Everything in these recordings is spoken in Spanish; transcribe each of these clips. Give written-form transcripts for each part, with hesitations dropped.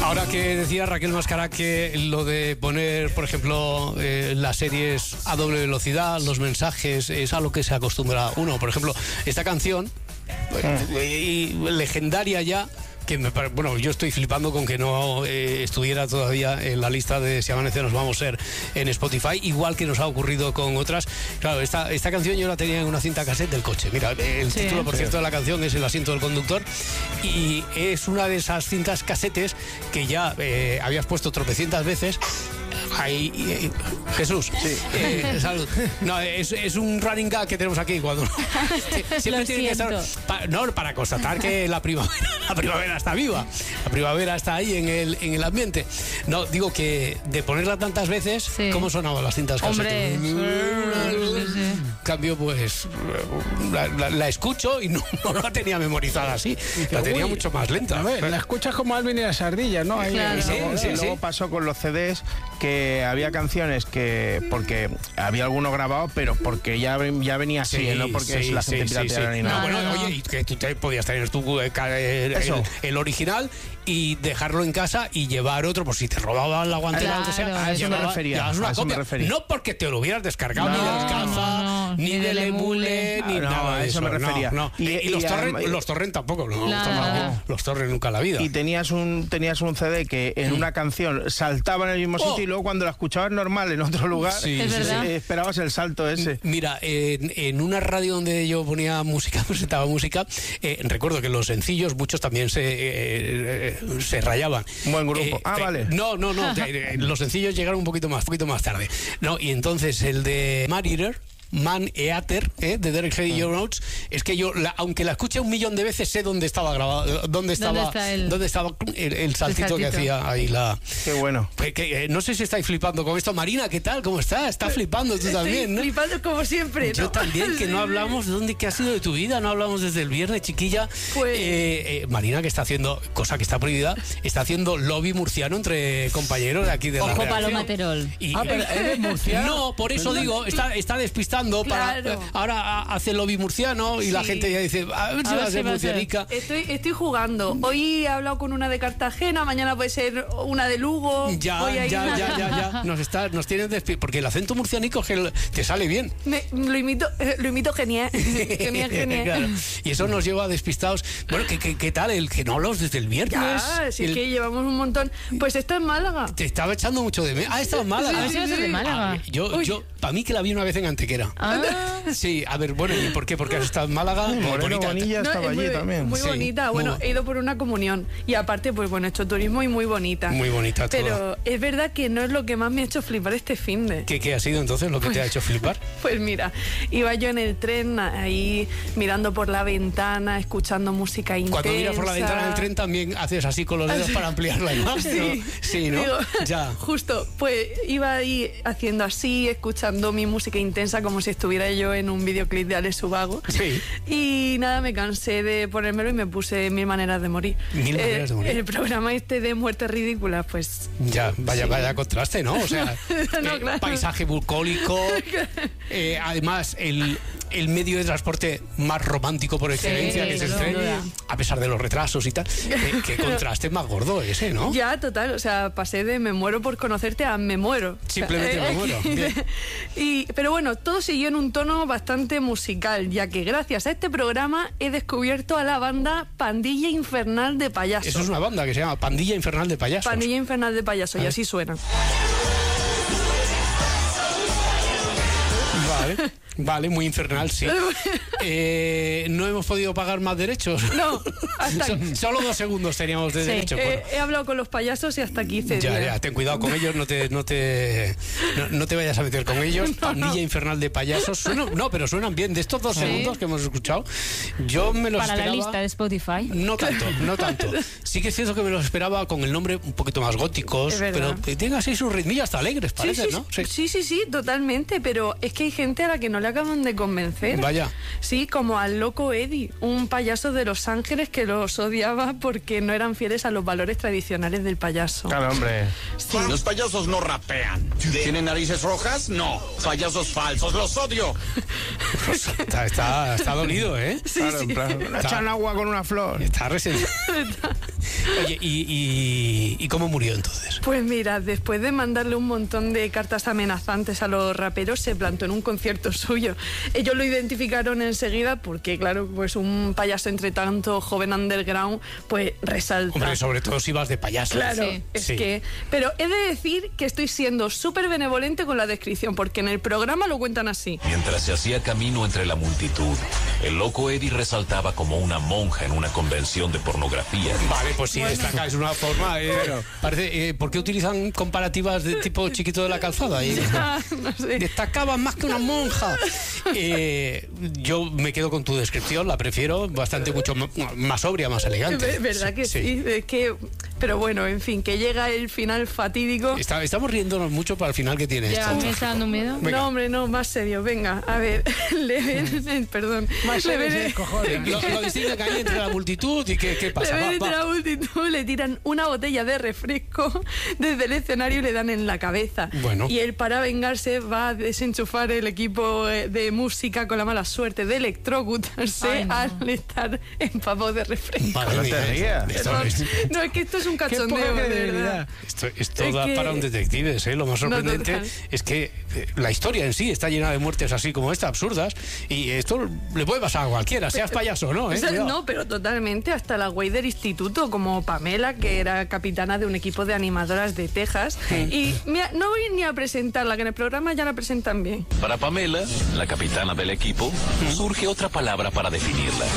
Ahora que decía Raquel Mascara que lo de poner, por ejemplo, las series a doble velocidad, los mensajes, es a lo que se acostumbra uno. Por ejemplo, esta canción, legendaria ya, que bueno, yo estoy flipando con que no estuviera todavía en la lista de Si Amanece Nos Vamos a Ser en Spotify, igual que nos ha ocurrido con otras. Claro, esta canción yo la tenía en una cinta cassette del coche. Mira, el título, por cierto, de la canción es El asiento del conductor, y es una de esas cintas cassettes que ya habías puesto tropecientas veces. Ahí, Jesús, salud. No, es un running gag que tenemos aquí cuando siempre tiene que estar para constatar que la primavera está viva, la primavera está ahí en el ambiente. No, digo que de ponerla tantas veces, ¿cómo sonaban las cintas casetes? Cambio, pues la escucho y no la tenía memorizada así, la tenía mucho más lenta. La escuchas como Alvin y las ardillas, ¿no? Ahí, claro. Luego pasó con los CDs, que había canciones que porque había alguno grabado, pero porque ya venía así, no porque la gente pirateara ni nada. No, bueno, oye, y que tú podías tener el original y dejarlo en casa y llevar otro, por si te robaban la guantera o lo que sea. A eso me refería. No porque te lo hubieras descargado ni del Caza, ni del Emule, ni nada de eso. Me refería. Y los torrent tampoco, los torrent nunca en la vida. Y tenías un CD que en una canción saltaba en el mismo sitio y luego cuando la escuchabas normal en otro lugar, esperabas el salto ese. Mira, en una radio donde yo ponía música, presentaba música, recuerdo que los sencillos, muchos también se rayaban. Un buen grupo. Vale. No, los sencillos llegaron un poquito más tarde. No, y entonces el de Man Eater, de Derek Hay Your Notes, es que yo, aunque la escuché 1.000.000 de veces, sé dónde estaba grabado, dónde estaba el saltito que hacía ahí la. Qué bueno. No sé si estáis flipando con esto. Marina, ¿qué tal? ¿Cómo estás? Estás flipando tú también, ¿no? Flipando como siempre, ¿no? Yo también, que no hablamos de qué ha sido de tu vida, no hablamos desde el viernes, chiquilla. Pues... Marina, que está haciendo, cosa que está prohibida, está haciendo lobby murciano entre compañeros de aquí de la redacción. Paloma Terol. Pero ¿eres murciano? No, por eso digo, está despistando. Claro. Ahora hace lobby murciano y la gente ya dice, a ver si va a ser murcianica. Estoy jugando. Hoy he hablado con una de Cartagena, mañana puede ser una de Lugo. Ya. Nos tienen porque el acento murcianico te sale bien. Lo imito genial. Genial. Claro. Y eso nos lleva a despistados. Bueno, ¿qué tal? El que no hablas desde el viernes. Es que llevamos un montón. Pues está en Málaga. Te estaba echando mucho de menos. Estaba en Málaga. Sí, de Málaga. Yo para mí que la vi una vez en Antequera. Sí, a ver, bueno, ¿y por qué? Porque has estado en Málaga. Moreno Bonilla estaba allí también. Muy bonita. Bueno, he ido por una comunión. Y aparte, pues bueno, he hecho turismo y muy bonita. Muy bonita toda. Pero es verdad que no es lo que más me ha hecho flipar este finde. ¿Qué ha sido entonces lo que te ha hecho flipar? Pues mira, iba yo en el tren ahí mirando por la ventana, escuchando música intensa. Cuando miras por la ventana del tren también haces así con los dedos para ampliar la imagen. Sí, ¿no? Digo, ya. Justo, pues iba ahí haciendo así, escuchando mi música intensa como si estuviera yo en un videoclip de Alex Ubago. Sí. Y nada, me cansé de ponérmelo y me puse 1000 maneras de morir. 1000 maneras de morir. El programa de muertes ridículas, pues... Ya, vaya contraste, ¿no? O sea, claro. Paisaje bucólico, además el medio de transporte más romántico por excelencia, que es el tren, a pesar de los retrasos y tal. Qué contraste más gordo ese, ¿no? Ya, total, o sea, pasé de me muero por conocerte a me muero. Simplemente me muero. Pero bueno, todo siguió en un tono bastante musical, ya que gracias a este programa he descubierto a la banda Pandilla Infernal de Payasos. Eso es una banda que se llama Pandilla Infernal de Payasos. Pandilla Infernal de Payasos, y así suena. Vale, muy infernal, sí. No hemos podido pagar más derechos. No, hasta aquí. Solo 2 segundos teníamos de derecho. Bueno. He hablado con los payasos y hasta aquí Ya, ten cuidado con ellos, no te vayas a meter con ellos. Pandilla Infernal de Payasos. Pero suenan bien. De estos 2 segundos que hemos escuchado, yo me los esperaba. Para la lista de Spotify. No tanto. Sí que es cierto que me los esperaba con el nombre un poquito más góticos, pero tienen así sus ritmillas hasta alegres, parece, ¿no? Sí, totalmente. Pero es que hay gente a la que no le le acaban de convencer. Vaya. Sí, como al loco Eddie, un payaso de Los Ángeles que los odiaba porque no eran fieles a los valores tradicionales del payaso. Claro, hombre. Sí. Los payasos no rapean. ¿Tienen narices rojas? No. Payasos falsos, los odio. Está dolido, ¿eh? Sí, Claro, sí. en plan, echan agua con una flor. Está resentido. Oye, ¿y cómo murió entonces? Pues mira, después de mandarle un montón de cartas amenazantes a los raperos, se plantó en un concierto suyo. Ellos lo identificaron enseguida porque, claro, pues un payaso entre tanto joven underground, pues resalta. Hombre, sobre todo si vas de payaso. Claro, Sí. es Sí. que... Pero he de decir que estoy siendo súper benevolente con la descripción, porque en el programa lo cuentan así. Mientras se hacía camino entre la multitud, el loco Eddie resaltaba como una monja en una convención de pornografía. Vale, pues sí, esta es una forma. Parece, ¿por qué utilizan comparativas de tipo Chiquito de la Calzada? No sé. Destacaban más que una monja. Yo me quedo con tu descripción, la prefiero bastante mucho más sobria, más elegante. ¿Verdad que sí? Es que... Pero bueno, en fin, que llega el final fatídico. Estamos riéndonos mucho para el final que tiene Ya, esto. me está dando miedo. Venga. No, hombre, no, más serio. Venga, a ver, le ven... Perdón. Más Le serio, ven- sí, cojones. Lo distingue que hay entre la multitud y qué pasa. Le ven Va, entre va. la multitud, le tiran una botella de refresco desde el escenario y le dan en la cabeza. Bueno. Y él, para vengarse, va a desenchufar el equipo de música con la mala suerte de electrocutarse Ay, no. al estar empapado de refresco. Madre No mía, te rías. esto- Perdón. esto- No, es que esto es un Qué cachondeo, poca de credibilidad. verdad. Esto Es da que- para un detective, ¿eh? Lo más sorprendente total. es que la historia en sí está llena de muertes así como esta, absurdas, y esto le puede pasar a cualquiera, seas payaso o no, ¿eh? O sea, Cuidado. no, pero totalmente, hasta la güey del instituto, como Pamela, que era capitana de un equipo de animadoras de Texas. Y mira, no voy ni a presentarla, que en el programa ya la presentan bien. Para Pamela, la capitana del equipo, surge otra palabra para definirla.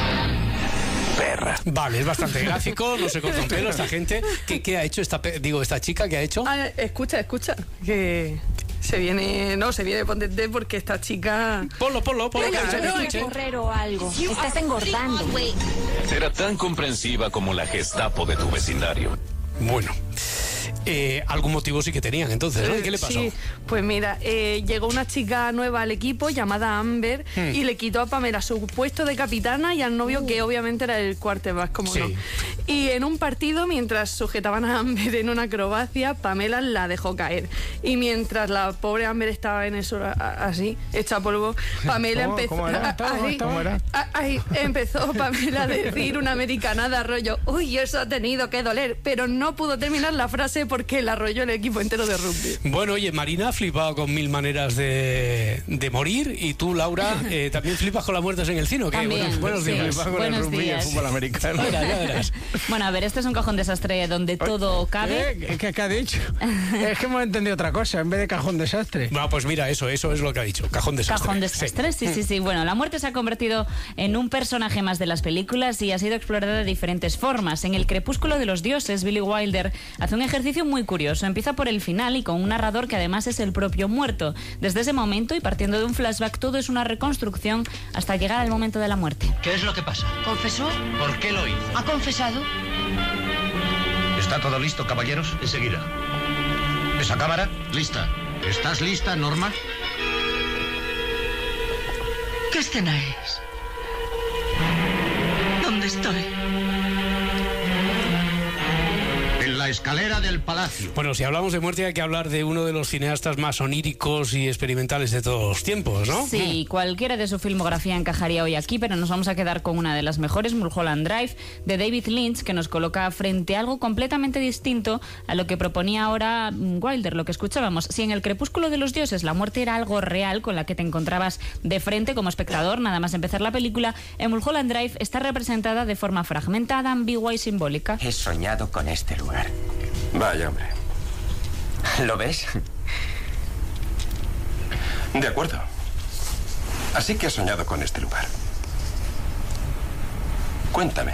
Perra. Vale, es bastante gráfico, no se corta un pelo esta gente. ¿Qué ha hecho esta chica? ¿Qué ha hecho? Ah, escucha, que se viene potente porque esta chica... Ponlo, que Venga, ha dicho que no, escuche. correr o algo. Estás engordando. Era tan comprensiva como la Gestapo de tu vecindario. Bueno, algún motivo sí que tenían entonces, ¿no? ¿Y qué le pasó? Sí, pues mira, llegó una chica nueva al equipo llamada Amber y le quitó a Pamela su puesto de capitana y al novio que obviamente era el quarterback, como Sí. no. Y en un partido, mientras sujetaban a Amber en una acrobacia, Pamela la dejó caer. Y mientras la pobre Amber estaba en eso así, hecha polvo, Pamela ¿Cómo? empezó... ¿Cómo era? ¿Cómo era? Empezó Pamela a decir una americanada rollo, uy, eso ha tenido que doler, pero no pudo terminar la frase porque la arrolló el equipo entero de rugby. Bueno, oye, Marina ha flipado con 1000 maneras de morir, y tú, Laura, también flipas con las muertes en el cine, ¿o qué? También, Buenos sí. días. Flipa con Buenos el rugby y el días. fútbol americano. Mira, ya verás. Bueno, a ver, este es un cajón desastre donde todo cabe. ¿Qué ha dicho? Es que hemos entendido otra cosa, en vez de cajón desastre. No, pues mira, eso es lo que ha dicho. Cajón desastre. Cajón desastre, sí. Bueno, la muerte se ha convertido en un personaje más de las películas y ha sido explorada de diferentes formas. En El crepúsculo de los dioses, Billy Wilder hace un ejercicio muy curioso. Empieza por el final y con un narrador que además es el propio muerto. Desde ese momento y partiendo de un flashback, todo es una reconstrucción hasta llegar al momento de la muerte. ¿Qué es lo que pasa? ¿Confesó? ¿Por qué lo hizo? ¿Ha confesado? ¿Está todo listo, caballeros? Enseguida. ¿Esa cámara? Lista. ¿Estás lista, Norma? ¿Qué escena es? ¿Dónde estoy? En la escalera del palacio. Bueno, si hablamos de muerte hay que hablar de uno de los cineastas más oníricos y experimentales de todos los tiempos, ¿no? Sí, cualquiera de su filmografía encajaría hoy aquí, pero nos vamos a quedar con una de las mejores, Mulholland Drive, de David Lynch, que nos coloca frente a algo completamente distinto a lo que proponía ahora Wilder, lo que escuchábamos. Si en El crepúsculo de los dioses la muerte era algo real con la que te encontrabas de frente como espectador, nada más empezar la película, en Mulholland Drive está representada de forma fragmentada, ambigua y simbólica. He soñado con este lugar. Vaya, hombre. ¿Lo ves? De acuerdo. Así que has soñado con este lugar. Cuéntame.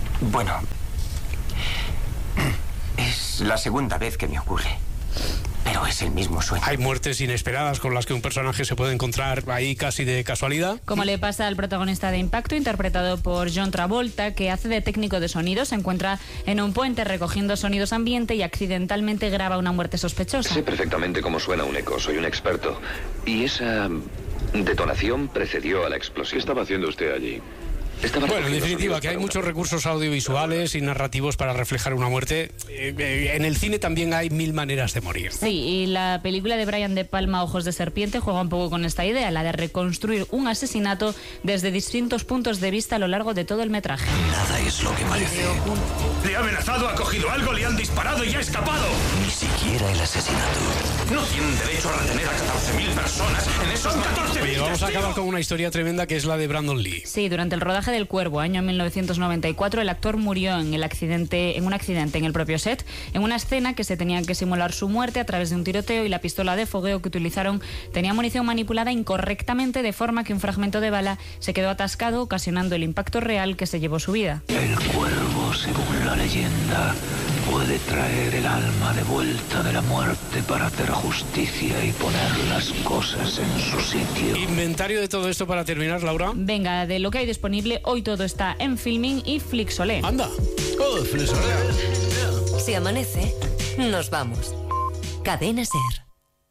Bueno, es la segunda vez que me ocurre. Pero Pero es el mismo sueño. Hay muertes inesperadas con las que un personaje se puede encontrar ahí casi de casualidad. Como le pasa al protagonista de Impacto, interpretado por John Travolta, que hace de técnico de sonido, se encuentra en un puente recogiendo sonidos ambiente y accidentalmente graba una muerte sospechosa. Sé perfectamente cómo suena un eco, soy un experto. Y esa detonación precedió a la explosión. ¿Qué estaba haciendo usted allí? Bueno, en definitiva, que hay muchos recursos audiovisuales y narrativos para reflejar una muerte. En el cine también hay 1000 maneras de morir, ¿no? Sí, y la película de Brian De Palma, Ojos de Serpiente, juega un poco con esta idea, la de reconstruir un asesinato desde distintos puntos de vista a lo largo de todo el metraje. Nada es lo que parece. Le ha amenazado, ha cogido algo, le han disparado y ha escapado. Ni siquiera el asesinato. No tienen derecho a retener a 14.000 personas en esos 14.000. Oye, vamos a acabar con una historia tremenda que es la de Brandon Lee. Sí, durante el rodaje del Cuervo, año 1994, el actor murió en un accidente en el propio set, en una escena que se tenía que simular su muerte a través de un tiroteo, y la pistola de fogueo que utilizaron tenía munición manipulada incorrectamente, de forma que un fragmento de bala se quedó atascado, ocasionando el impacto real que se llevó su vida. El cuervo, según la leyenda, puede traer el alma de vuelta de la muerte para hacer justicia y poner las cosas en su sitio. Inventario de todo esto para terminar, Laura. Venga, de lo que hay disponible, hoy todo está en Filmin y Flixolé. ¡Anda! ¡Oh, Flixolé! Si amanece, nos vamos. Cadena SER.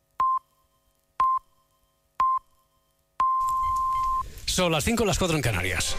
Son las 5, las 4 en Canarias.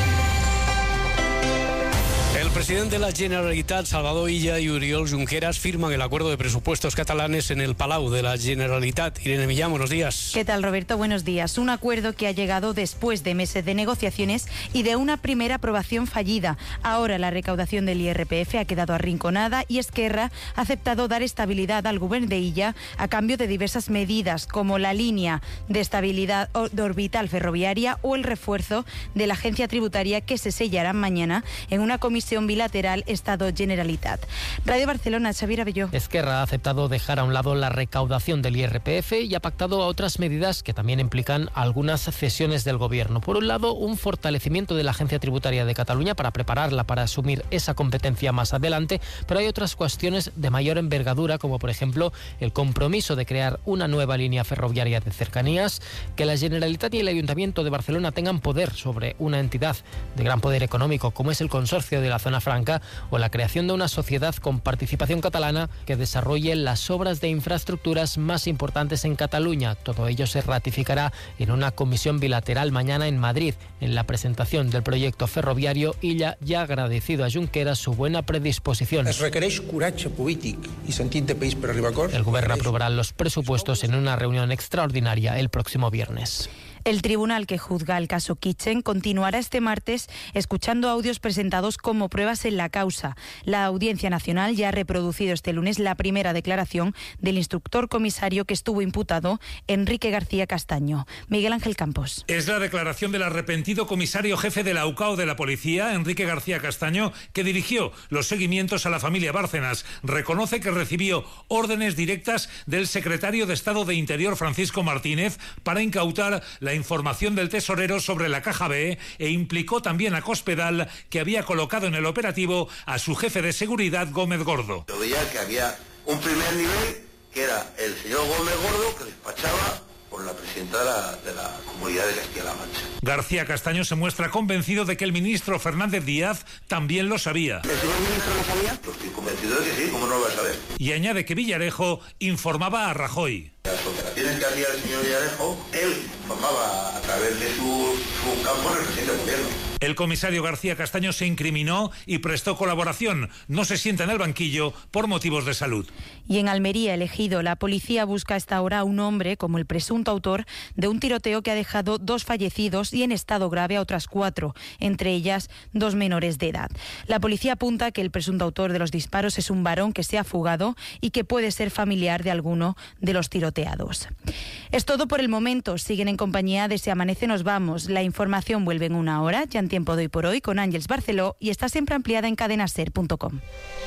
El presidente de la Generalitat, Salvador Illa, y Oriol Junqueras firman el acuerdo de presupuestos catalanes en el Palau de la Generalitat. Irene Millán, buenos días. ¿Qué tal, Roberto? Buenos días. Un acuerdo que ha llegado después de meses de negociaciones y de una primera aprobación fallida. Ahora la recaudación del IRPF ha quedado arrinconada y Esquerra ha aceptado dar estabilidad al gobierno de Illa a cambio de diversas medidas, como la línea de estabilidad de orbital ferroviaria o el refuerzo de la agencia tributaria, que se sellarán mañana en una comisión bilateral Estado-Generalitat. Radio Barcelona, Xavier Abelló. Esquerra ha aceptado dejar a un lado la recaudación del IRPF y ha pactado a otras medidas que también implican algunas cesiones del gobierno. Por un lado, un fortalecimiento de la Agencia Tributaria de Cataluña para prepararla para asumir esa competencia más adelante, pero hay otras cuestiones de mayor envergadura, como por ejemplo el compromiso de crear una nueva línea ferroviaria de cercanías, que la Generalitat y el Ayuntamiento de Barcelona tengan poder sobre una entidad de gran poder económico como es el Consorcio de la Zona Franca, o la creación de una sociedad con participación catalana que desarrolle las obras de infraestructuras más importantes en Cataluña. Todo ello se ratificará en una comisión bilateral mañana en Madrid. En la presentación del proyecto ferroviario, Illa ya ha agradecido a Junqueras su buena predisposición. Es requereix coratge polític i sentit de país per arribar a acords. El gobierno aprobará los presupuestos en una reunión extraordinaria el próximo viernes. El tribunal que juzga el caso Kitchen continuará este martes escuchando audios presentados como pruebas en la causa. La Audiencia Nacional ya ha reproducido este lunes la primera declaración del instructor comisario que estuvo imputado, Enrique García Castaño. Miguel Ángel Campos. Es la declaración del arrepentido comisario jefe de la UCAO de la policía, Enrique García Castaño, que dirigió los seguimientos a la familia Bárcenas. Reconoce que recibió órdenes directas del secretario de Estado de Interior, Francisco Martínez, para incautar la información del tesorero sobre la Caja B, e implicó también a Cospedal, que había colocado en el operativo a su jefe de seguridad, Gómez Gordo. Yo veía que había un primer nivel, que era el señor Gómez Gordo, que despachaba por la presidenta de la Comunidad de Castilla-La Mancha. García Castaño se muestra convencido de que el ministro Fernández Díaz también lo sabía. ¿El señor ministro lo sabía? Pues estoy convencido de que sí, ¿cómo no lo va a saber? Y añade que Villarejo informaba a Rajoy. Las operaciones que hacía el señor Villarejo, él informaba a través de su campo en el presidente del gobierno. El comisario García Castaño se incriminó y prestó colaboración. No se sienta en el banquillo por motivos de salud. Y en Almería, Elegido, la policía busca a esta hora a un hombre como el presunto autor de un tiroteo que ha dejado 2 fallecidos y en estado grave a otras 4, entre ellas 2 menores de edad. La policía apunta que el presunto autor de los disparos es un varón que se ha fugado y que puede ser familiar de alguno de los tiroteados. Es todo por el momento. Siguen en compañía de Si Amanece Nos Vamos. La información vuelve en una hora, ya en Tiempo de Hoy por Hoy, con Ángeles Barceló, y está siempre ampliada en cadenaser.com.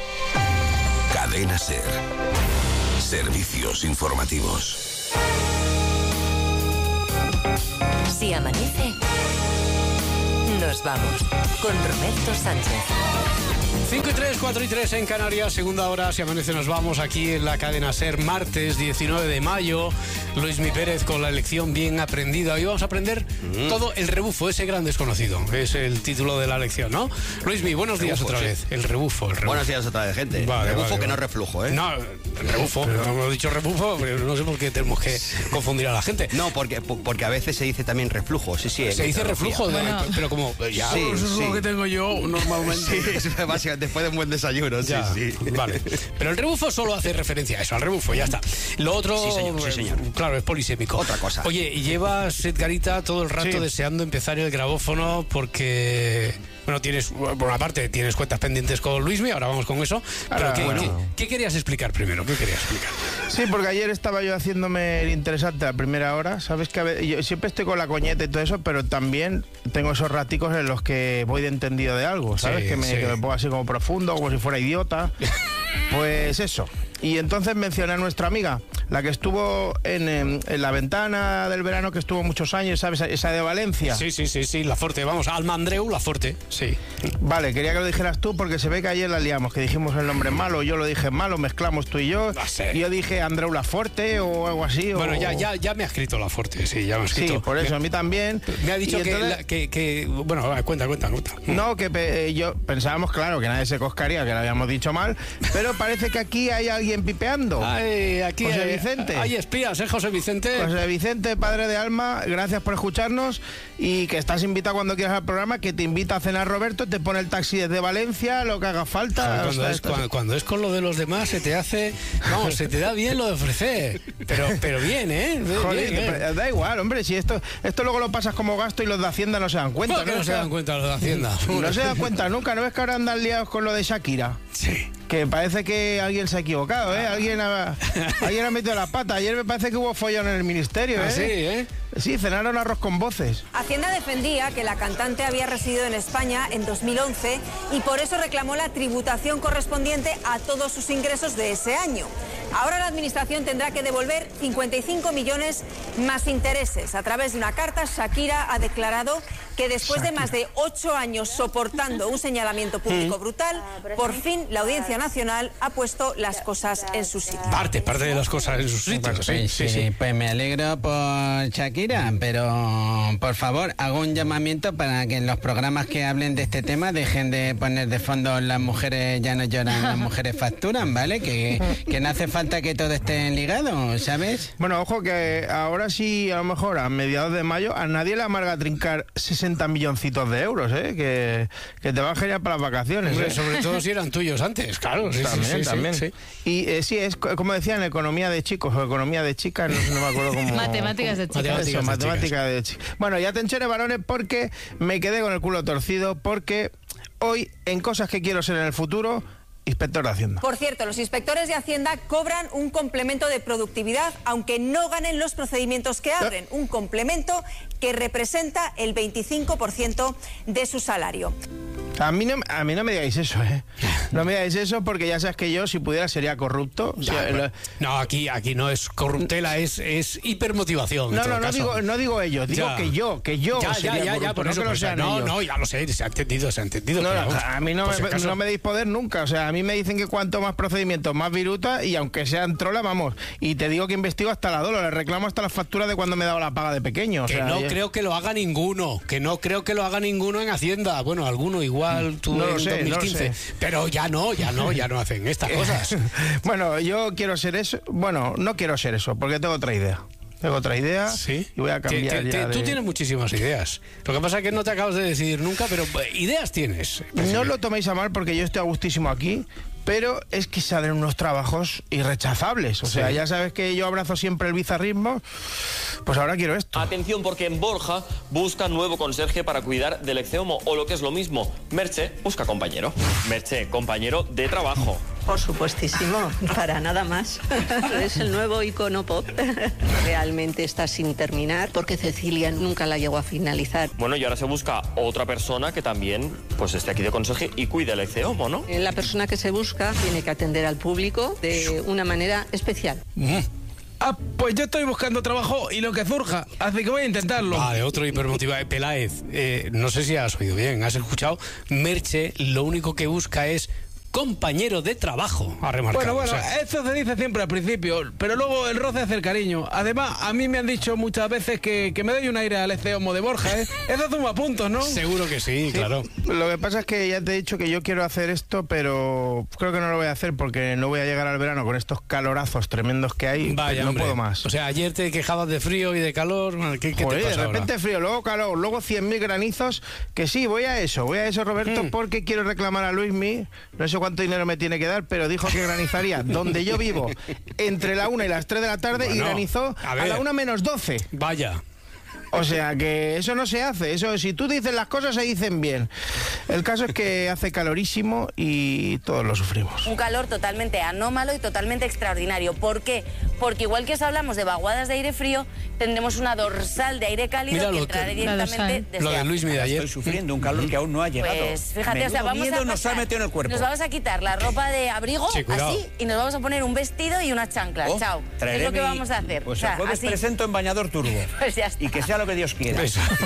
Cadena SER. Servicios informativos. Si amanece, nos vamos con Roberto Sánchez. 5:03, 4:03 en Canarias, segunda hora, si amanece nos vamos aquí en la cadena SER, martes 19 de mayo. Luismi Pérez con la lección bien aprendida. Hoy vamos a aprender todo el rebufo, ese gran desconocido. Es el título de la lección, ¿no? Luismi, buenos días otra vez. El rebufo. Buenos días otra vez, gente. Vale, rebufo vale, que no es reflujo, ¿eh? No, el rebufo. No hemos dicho rebufo, pero no sé por qué tenemos que confundir a la gente. No, porque a veces se dice también reflujo. Sí. Se dice reflujo, pero como... Ya, sí, eso es lo que tengo yo normalmente. Sí, es básicamente después de un buen desayuno, sí. Vale. Pero el rebufo solo hace referencia a eso, al rebufo, ya está. Lo otro, sí, señor. Claro, es polisémico. Otra cosa. Oye, y llevas, Edgarita, todo el rato deseando empezar el grabófono porque... Bueno, por una parte, tienes cuentas pendientes con Luismi, ahora vamos con eso. Pero ¿qué querías explicar primero? ¿Qué querías explicar? Sí, porque ayer estaba yo haciéndome el interesante a primera hora. Sabes que yo siempre estoy con la coñeta y todo eso, pero también tengo esos raticos en los que voy de entendido de algo, ¿sabes? Que me pongo así como profundo, como si fuera idiota. Pues eso. Y entonces mencioné a nuestra amiga, la que estuvo en la ventana del verano, que estuvo muchos años, ¿sabes? Esa de Valencia. Sí, La Forte, vamos, Alma Andreu, La Forte, sí. Vale, quería que lo dijeras tú porque se ve que ayer la liamos, que dijimos el nombre malo, yo lo dije malo, mezclamos tú y yo. Y yo dije Andreu La Forte o algo así. Bueno, ya me ha escrito La Forte, sí, ya me ha escrito. Sí, por eso, a mí también. Me ha dicho que bueno, cuenta. No, que yo pensábamos, claro, que nadie se coscaría, que lo habíamos dicho mal, pero parece que aquí hay alguien pipeando. Ay, aquí José Vicente. Hay espías, José Vicente. José Vicente, padre de Alma, gracias por escucharnos y que estás invitado cuando quieras al programa, que te invita a cenar Roberto, te pone el taxi desde Valencia, lo que haga falta. Cuando es con lo de los demás se te hace, vamos, se te da bien lo de ofrecer, pero bien, ¿eh? Joder, bien. Da igual, hombre, si esto luego lo pasas como gasto y los de Hacienda no se dan cuenta. ¿No se dan cuenta los de Hacienda? No se dan cuenta nunca, ¿no ves que ahora andan liados con lo de Shakira? Sí. Que parece que alguien se ha equivocado, ¿eh? Alguien ha metido la pata. Ayer me parece que hubo follón en el ministerio, ¿eh? Sí, ¿eh? Sí, cenaron arroz con voces. Hacienda defendía que la cantante había residido en España en 2011 y por eso reclamó la tributación correspondiente a todos sus ingresos de ese año. Ahora la Administración tendrá que devolver 55 millones más intereses. A través de una carta, Shakira ha declarado que después de más de 8 años soportando un señalamiento público brutal, por fin la Audiencia Nacional ha puesto las cosas en su sitio. Parte de las cosas en su sitio. Sí. Pues me alegro por Shakira, pero por favor, hago un llamamiento para que en los programas que hablen de este tema dejen de poner de fondo las mujeres ya no lloran, las mujeres facturan, ¿vale? Que no hace falta que todo esté ligado, ¿sabes? Bueno, ojo que ahora sí, a lo mejor a mediados de mayo, a nadie le amarga trincar 60 milloncitos de euros, ¿eh? Que te van genial para las vacaciones. Hombre, sobre todo si eran tuyos antes, claro. También. Sí. Y sí, es como decían, economía de chicos o economía de chicas, no me acuerdo cómo... Matemáticas de chicas. Matemáticas de chicas. Bueno, ya te encheré, varones, porque me quedé con el culo torcido, porque hoy, en cosas que quiero ser en el futuro... Inspector de Hacienda. Por cierto, los inspectores de Hacienda cobran un complemento de productividad, aunque no ganen los procedimientos que abren. Un complemento que representa el 25% de su salario. A mí no me digáis eso, ¿eh? No me digáis eso porque ya sabes que yo, si pudiera, sería corrupto. No, aquí no es corruptela, es hipermotivación. No digo ellos, digo que yo sería corrupto, por eso, no que lo sean ellos. No, ya lo sé, se ha entendido. A mí no me deis poder nunca, o sea, a mí me dicen que cuanto más procedimientos, más viruta, y aunque sean trola, vamos, y te digo que investigo hasta la dolo, le reclamo hasta las facturas de cuando me he dado la paga de pequeño. Creo que lo haga ninguno, en Hacienda. Bueno, alguno igual tuve en 2015, pero ya no hacen estas cosas. Bueno, yo quiero ser eso, no quiero ser eso, porque tengo otra idea. ¿Sí? Y voy a cambiar Tú tienes muchísimas ideas. Lo que pasa es que no te acabas de decidir nunca, pero ideas tienes. No lo toméis a mal porque yo estoy a gustísimo aquí, pero es que salen unos trabajos irrechazables. O sea, ya sabes que yo abrazo siempre el bizarrismo, pues ahora quiero esto. Atención, porque en Borja busca nuevo conserje para cuidar del ecceomo, o lo que es lo mismo, Merche busca compañero. Merche, compañero de trabajo. Por supuestísimo, para nada más. Es el nuevo icono pop. Realmente está sin terminar porque Cecilia nunca la llegó a finalizar. Bueno, y ahora se busca otra persona que también pues esté aquí de conserje y cuide el ecceomo, ¿no? La persona que se busca tiene que atender al público de una manera especial. Pues yo estoy buscando trabajo y lo que surja, así que voy a intentarlo. Vale, otro hipermotivado. Peláez, no sé si has oído bien, has escuchado. Merche lo único que busca es compañero de trabajo, ha remarcado. Bueno, eso se dice siempre al principio, pero luego el roce hace el cariño. Además, a mí me han dicho muchas veces que me doy un aire al Eceomo de Borja, ¿eh? Eso suma puntos, ¿no? Seguro que sí, claro. Lo que pasa es que ya te he dicho que yo quiero hacer esto, pero creo que no lo voy a hacer porque no voy a llegar al verano con estos calorazos tremendos que hay. Vaya, no hombre. Puedo más. O sea, ayer te quejabas de frío y de calor. ¿Qué te pasa de repente ahora? frío, luego calor, luego 100.000 granizos. Que sí, voy a eso, Roberto, porque quiero reclamar a Luismi. No sé cuánto dinero me tiene que dar, pero dijo que granizaría donde yo vivo entre la 1 y las 3 de la tarde, y granizó a la 1 menos 12. Vaya. O sea que eso no se hace. Eso, si tú dices las cosas, se dicen bien. El caso es que hace calorísimo y todos lo sufrimos. Un calor totalmente anómalo y totalmente extraordinario. ¿Por qué? Porque igual que os hablamos de vaguadas de aire frío, tendremos una dorsal de aire cálido que entrará directamente desde lo de Luismi de ayer. Estoy sufriendo un calor que aún no ha llegado. Pues fíjate, o sea, vamos miedo a nos ha metido en el cuerpo. Nos vamos a quitar la ropa de abrigo, Sí, así, y nos vamos a poner un vestido y unas chanclas. Chao. Es lo que vamos a hacer. Pues o sea, el jueves así. presento en bañador turbo. Pues ya está. Y que sea lo que Dios quiera.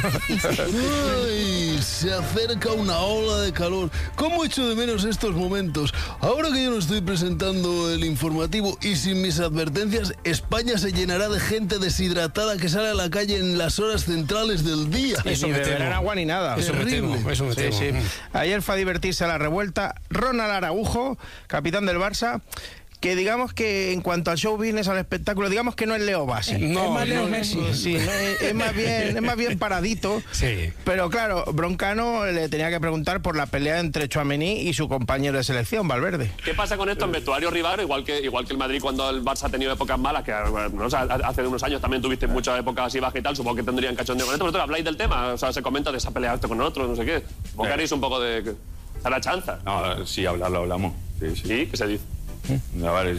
Ay, se acerca una ola de calor. ¿Cómo echo de menos estos momentos? Ahora que yo no estoy presentando el informativo y sin mis advertencias, España se llenará de gente deshidratada que sale a la calle en las horas centrales del día. Eso ni beberán agua ni nada. Eso me temo. Sí. Ayer fue a divertirse a la revuelta Ronald Araujo, capitán del Barça, que digamos que en cuanto al show business, al espectáculo, digamos que no es Leo Bassi. No, es más Leo no, Messi. no. Sí, es más bien paradito. Sí. Pero claro, Broncano le tenía que preguntar por la pelea entre Tchouaméni y su compañero de selección, Valverde. ¿Qué pasa con esto en vestuario rival? Igual que el Madrid cuando el Barça ha tenido épocas malas, que bueno, o sea, hace unos años también tuviste muchas épocas así bajas y tal, supongo que tendrían cachondeo con esto. ¿Vosotros habláis del tema? O sea, se comenta de esa pelea esto con otro, no sé qué. Supongo que haréis un poco de... a la chanza. No, sí, hablarlo hablamos. Sí, ¿qué se dice? No, vale,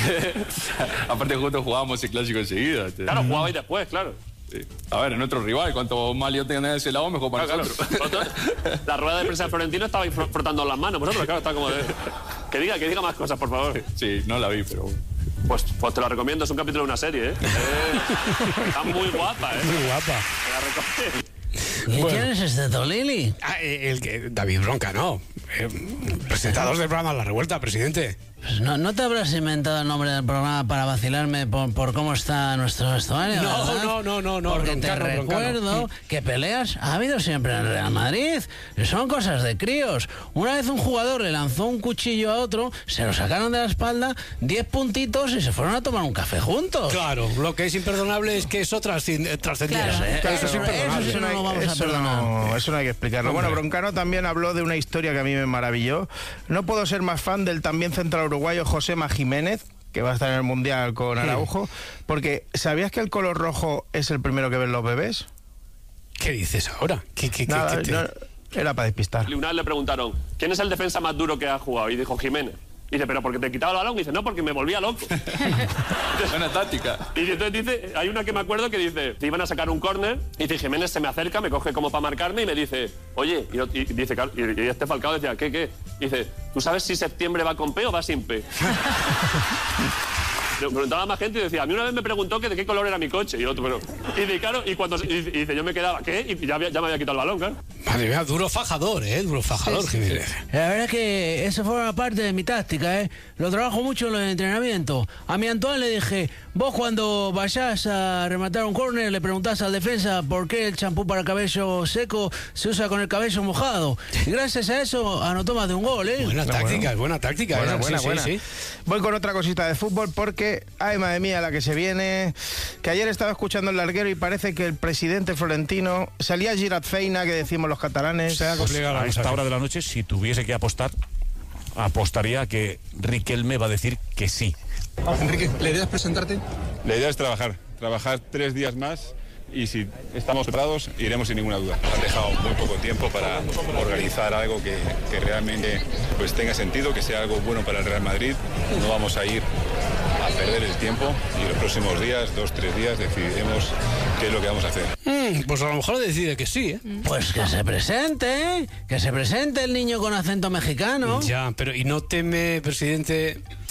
aparte justo jugábamos el clásico enseguida. Claro, jugabais después, claro. Sí. A ver, en otro rival, cuanto más lío tengan de ese lado, mejor para nosotros. La rueda de prensa de Florentino estabais frotando las manos, vosotros, claro, está como de... Que diga más cosas, por favor. Sí, no la vi, pero... Pues te lo recomiendo, es un capítulo de una serie, ¿eh? Está muy guapa, ¿eh? Muy guapa. Te la recomiendo. ¿Quién es este Tolili? David Broncano, presentador del programa La Revuelta, presidente. Pues ¿No te habrás inventado el nombre del programa para vacilarme por cómo está nuestro vestuario? No. Porque te recuerdo que peleas ha habido siempre en el Real Madrid. Son cosas de críos. Una vez un jugador le lanzó un cuchillo a otro, se lo sacaron de la espalda, 10 puntitos y se fueron a tomar un café juntos. Claro, lo que es imperdonable es que eso trascendiera. Eso es imperdonable. Eso no lo vamos a perdonar. Eso no hay que explicarlo. Bueno, Broncano también habló de una historia que a mí me maravilló. No puedo ser más fan del también central uruguayo Josema Jiménez, que va a estar en el Mundial con Araujo, porque ¿sabías que el color rojo es el primero que ven los bebés? ¿Qué dices ahora? Nada, no, era para despistar. Una vez le preguntaron, ¿quién es el defensa más duro que ha jugado? Y dijo Jiménez. Y dice, ¿pero porque te quitaba el balón? Y dice, no, porque me volvía loco. Buena táctica. Y entonces dice, hay una que me acuerdo que dice, te iban a sacar un córner, y dice, Jiménez se me acerca, me coge como para marcarme y me dice, oye, y dice, y este Falcao decía, ¿qué? Y dice, ¿tú sabes si septiembre va con P o va sin P? Le preguntaba a más gente y decía, a mí una vez me preguntó que de qué color era mi coche. Y otro, pero... Y dice, claro, y dice, yo me quedaba, ¿qué? Y ya me había quitado el balón, claro. Madre mía, duro fajador, Jiménez. La verdad es que eso fue una parte de mi táctica, ¿eh? Lo trabajo mucho en los entrenamientos. A mi Antoine le dije, vos cuando vayas a rematar un córner le preguntás al defensa por qué el champú para cabello seco se usa con el cabello mojado. Y gracias a eso anotó más de un gol, ¿eh? Buena táctica. Buena. Sí. Voy con otra cosita de fútbol porque, ay madre mía, la que se viene, que ayer estaba escuchando el larguero y parece que el presidente florentino salía Girat Feina, que decimos los catalanes. A esta hora de la noche, si tuviese que apostar, apostaría que Riquelme va a decir que sí. Enrique, ¿la idea es presentarte? La idea es trabajar 3 días más y si estamos preparados iremos sin ninguna duda. Han dejado muy poco tiempo para organizar algo que realmente pues tenga sentido, que sea algo bueno para el Real Madrid. No vamos a ir a perder el tiempo y los próximos días, 2-3 días, decidiremos qué es lo que vamos a hacer. Pues a lo mejor decide que sí, ¿eh? Pues que se presente, ¿eh? Que se presente el niño con acento mexicano. Ya, pero ¿y no teme, presidente,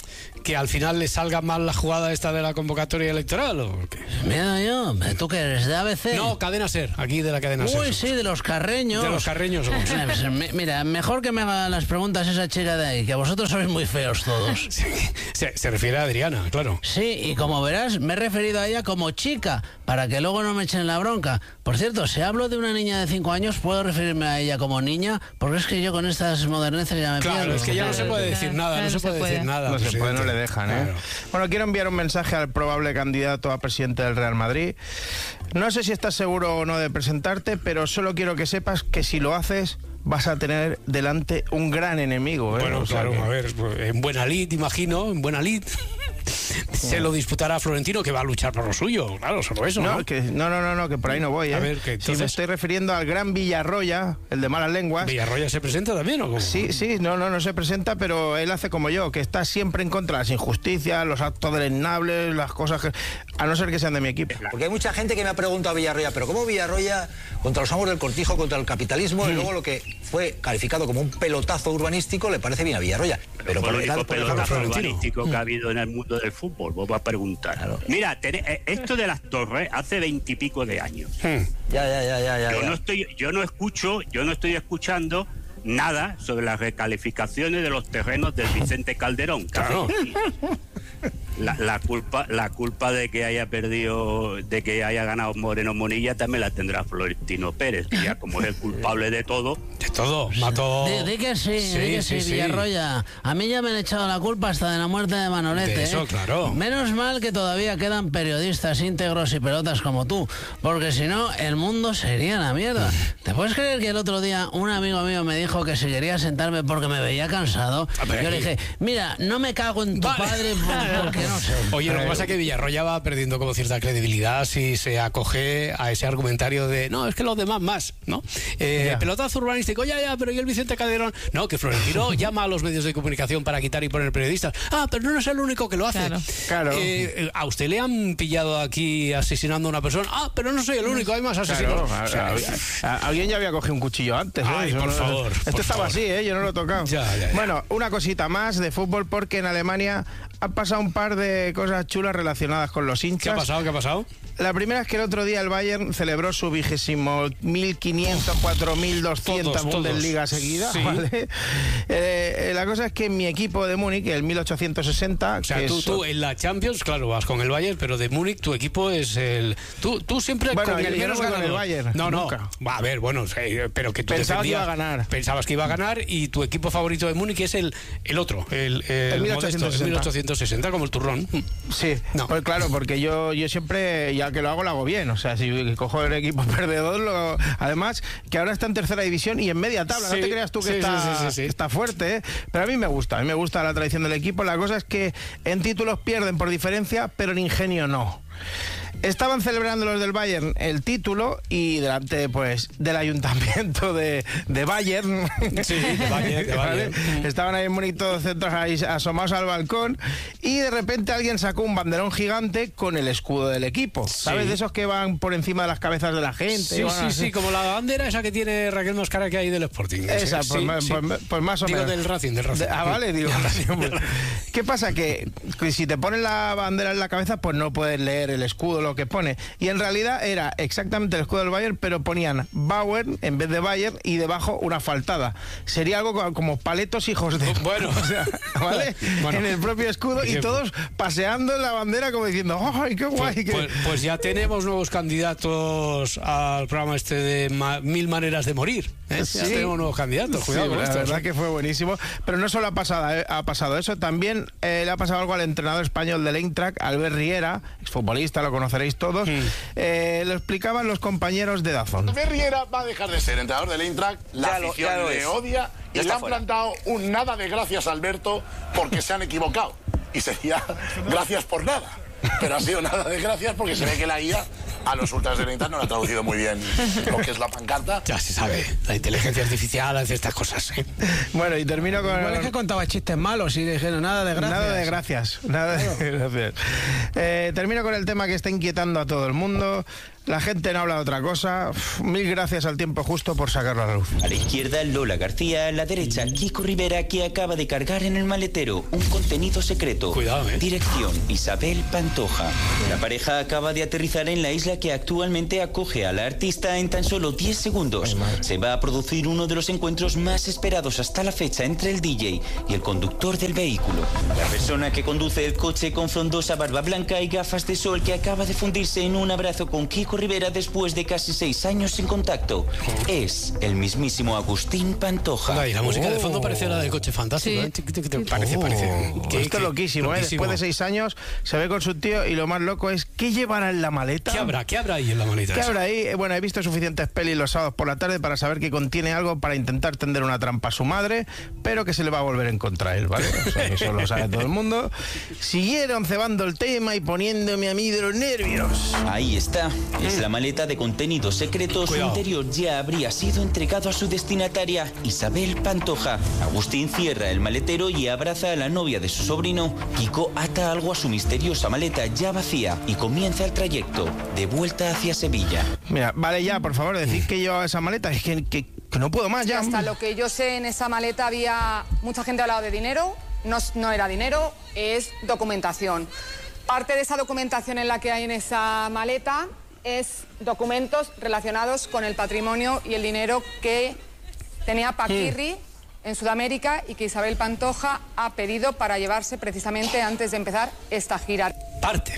que al final le salga mal la jugada esta de la convocatoria electoral, ¿o qué? Mira yo, ¿tú qué eres, de ABC? No, Cadena Ser, aquí de la Cadena Ser. Uy, sí, de los Carreños. De los Carreños somos. Mira, mejor que me haga las preguntas esa chica de ahí, que vosotros sois muy feos todos. Sí, se refiere a Adriana, claro. Sí, y como verás, me he referido a ella como chica, para que luego no me echen la bronca. Por cierto, si hablo de una niña de 5 años, ¿puedo referirme a ella como niña? Porque es que yo con estas moderneces ya me pierdo. Claro, es que ya no se puede decir nada, no se puede decir nada. No se puede, no le dejan, ¿eh? Claro. Bueno, quiero enviar un mensaje al probable candidato a presidente del Real Madrid. No sé si estás seguro o no de presentarte, pero solo quiero que sepas que si lo haces, vas a tener delante un gran enemigo, ¿eh? Bueno, O sea claro, que... a ver, en buena lid, imagino, en buena lid. Se lo disputará Florentino, que va a luchar por lo suyo, claro, solo eso, ¿no? No, que por ahí no voy, ¿eh? A ver, que entonces... Si me estoy refiriendo al gran Villarroya, el de malas lenguas. ¿Villarroya se presenta también o cómo? Sí, no se presenta, pero él hace como yo, que está siempre en contra de las injusticias, los actos deleznables, las cosas que... A no ser que sean de mi equipo. Porque hay mucha gente que me ha preguntado a Villarroya, pero ¿cómo Villarroya contra los amos del cortijo, contra el capitalismo, y luego lo que fue calificado como un pelotazo urbanístico le parece bien a Villarroya? Pero fue el único pelotazo urbanístico que ha habido en el mundo del fútbol, vos vas a preguntar. Claro. Mira, esto de las torres hace 20 y pico de años. Ya. Yo no estoy escuchando nada sobre las recalificaciones de los terrenos del Vicente Calderón. Claro. La culpa de que haya perdido, de que haya ganado Moreno Monilla también la tendrá Florentino Pérez, ya como es el culpable de todo. De todo, mató... Di que sí, Villarroya. A mí ya me han echado la culpa hasta de la muerte de Manolete. De eso, claro. Menos mal que todavía quedan periodistas íntegros y pelotas como tú, porque si no, el mundo sería la mierda. ¿Te puedes creer que el otro día un amigo mío me dijo que si quería sentarme porque me veía cansado? Yo le dije, mira, no me cago en tu padre porque no sé. Oye, lo que pasa es que Villarroya va perdiendo como cierta credibilidad si se acoge a ese argumentario de no, es que los demás más, ¿no? Pelotazo urbanístico, ya, pero ¿y el Vicente Calderón? No, que Florentino llama a los medios de comunicación para quitar y poner periodistas. Ah, pero no es el único que lo hace. Claro. A usted le han pillado aquí asesinando a una persona. Ah, pero no soy el único, hay más asesinos. Claro, alguien ya había cogido un cuchillo antes. Ay, por favor. Esto estaba así, yo no lo he tocado. Ya. Bueno, una cosita más de fútbol, porque en Alemania han pasado un par de cosas chulas relacionadas con los hinchas. ¿Qué ha pasado? La primera es que el otro día el Bayern celebró su 1500, 4200 Bundesliga seguida, sí. ¿vale? La cosa es que mi equipo de Múnich, el 1860... O sea, tú en la Champions, claro, vas con el Bayern, pero de Múnich tu equipo es el... Tú siempre bueno, con el menos con el Bayern. No. Nunca. A ver, bueno, pero que tú pensabas que iba a ganar. Pensabas que iba a ganar y tu equipo favorito de Múnich es el otro, el 1860, como el turrón. Sí, no. Pues claro, porque yo siempre... Ya que lo hago bien. O sea, si cojo el equipo perdedor, además que ahora está en tercera división y en media tabla. Sí, no te creas tú que está fuerte, ¿eh? Pero a mí me gusta la tradición del equipo. La cosa es que en títulos pierden por diferencia, pero en ingenio no. Estaban celebrando los del Bayern el título y delante, pues, del ayuntamiento de Bayern. Sí, de Bayern. ¿Vale? Estaban ahí en Múnich todos centros ahí asomados al balcón y de repente alguien sacó un banderón gigante con el escudo del equipo. Sí. ¿Sabes? De esos que van por encima de las cabezas de la gente. Sí, como la bandera esa que tiene Raquel Moscara que hay del Sporting. Esa, pues más o menos. Del Racing. Vale, digo. ¿Qué pasa? Que si te ponen la bandera en la cabeza, pues no puedes leer el escudo, lo que pone. Y en realidad era exactamente el escudo del Bayern, pero ponían Bauer en vez de Bayern y debajo una faltada. Sería algo como paletos hijos de... Bueno. O sea, ¿vale? Bueno. En el propio escudo y todos paseando en la bandera como diciendo ¡ay, qué guay! Pues ya tenemos nuevos candidatos al programa este de 1000 maneras de morir. Sí. Ya tenemos nuevos candidatos, cuidado con esto. La verdad que fue buenísimo. Pero no solo ha pasado eso, también le ha pasado algo al entrenador español del Eintracht, Albert Riera, exfutbolista, lo conoceréis todos. Lo explicaban los compañeros de DAZN. Albert Riera va a dejar de ser entrenador del Eintracht, la afición le odia y le han plantado un nada de gracias a Alberto porque se han equivocado. Y sería gracias por nada. Pero ha sido nada de gracias porque se ve que la IA a los ultras del Eintracht no le ha traducido muy bien lo que es la pancarta. Ya se sabe, la inteligencia artificial hace estas cosas. Bueno, y termino con... Igual es que contaba chistes malos y dijeron nada de gracias. Nada de gracias. Termino con el tema que está inquietando a todo el mundo. La gente no habla de otra cosa. Mil gracias al Tiempo Justo por sacarlo a la luz. A la izquierda, Lola García. A la derecha, Kiko Rivera, que acaba de cargar en el maletero un contenido secreto. Cuidado, Dirección, Isabel Pantoja. La pareja acaba de aterrizar en la isla que actualmente acoge a la artista en tan solo 10 segundos. Se va a producir uno de los encuentros más esperados hasta la fecha entre el DJ y el conductor del vehículo. La persona que conduce el coche con frondosa barba blanca y gafas de sol, que acaba de fundirse en un abrazo con Kiko Rivera después de casi 6 años sin contacto, es el mismísimo Agustín Pantoja. Y la música de fondo parece la del Coche Fantástico. Parece. Esto es loquísimo, Después de 6 años se ve con su tío y lo más loco es ¿qué llevará en la maleta? ¿Qué habrá ahí en la maleta? ¿Qué habrá ahí? Bueno, he visto suficientes pelis los sábados por la tarde para saber que contiene algo para intentar tender una trampa a su madre, pero que se le va a volver en contra él, ¿vale? O sea, que eso lo sabe todo el mundo. Siguieron cebando el tema y poniéndome a mí de los nervios. Ahí está. Es la maleta de contenidos secretos. Su interior ya habría sido entregado a su destinataria, Isabel Pantoja. Agustín cierra el maletero y abraza a la novia de su sobrino. Kiko ata algo a su misteriosa maleta ya vacía y comienza el trayecto de vuelta hacia Sevilla. Mira, vale ya, por favor, decid que llevaba esa maleta. Es que no puedo más ya. Hasta lo que yo sé, en esa maleta había mucha gente hablado de dinero. No era dinero, es documentación. Parte de esa documentación en la que hay en esa maleta es documentos relacionados con el patrimonio y el dinero que tenía Paquirri en Sudamérica y que Isabel Pantoja ha pedido para llevarse precisamente antes de empezar esta gira. Parte,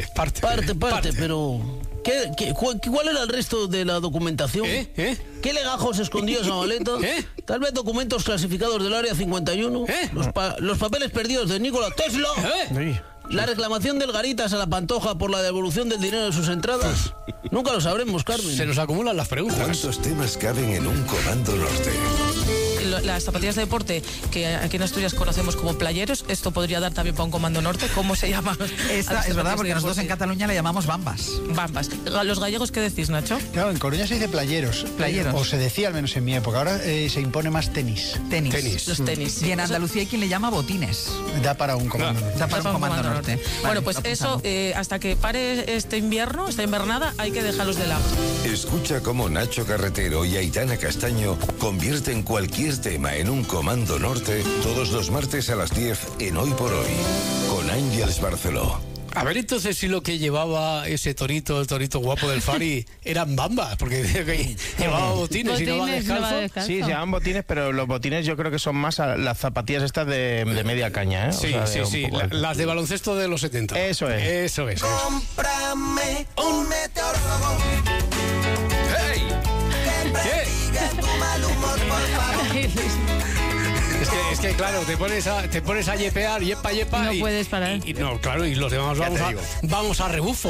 pero ¿cuál era el resto de la documentación? ¿Qué legajos escondió esa maleta? Tal vez documentos clasificados del Área 51, los papeles perdidos de Nikola Tesla, la reclamación del Garitas a la Pantoja por la devolución del dinero de sus entradas. Nunca lo sabremos, Carmen. Se nos acumulan las preguntas. ¿Cuántos temas caben en un Comando Norte? Las zapatillas de deporte que aquí en Asturias conocemos como playeros, esto podría dar también para un Comando Norte. ¿Cómo se llama? Es verdad, porque nosotros en Cataluña le llamamos bambas. Bambas. ¿Los gallegos qué decís, Nacho? Claro, en Coruña se dice playeros. O se decía, al menos en mi época. Ahora se impone más tenis. Los tenis. Y en Andalucía hay quien le llama botines. Da para un Comando Norte. Da para un Comando Norte. Vale, bueno, pues eso, hasta que pare este invierno, esta invernada, hay que dejarlos de lado. Escucha cómo Nacho Carretero y Aitana Castaño convierten cualquier tema en un Comando Norte todos los martes a las 10 en Hoy por Hoy, con Ángeles Barceló. A ver, entonces, si lo que llevaba ese torito, el torito guapo del Fari, eran bambas, porque llevaba botines y no va descalzo. Sí, se llaman botines, pero los botines yo creo que son más las zapatillas estas de media caña, ¿eh? Sí, o sea, sí. Las de baloncesto de los 70. Eso es. Cómprame un meteorólogo. ¡Hey! ¿Qué? Tu mal humor, por favor. Es que claro, te pones a yepear, yepa. No puedes parar. Y no, claro, y los demás vamos a rebufo.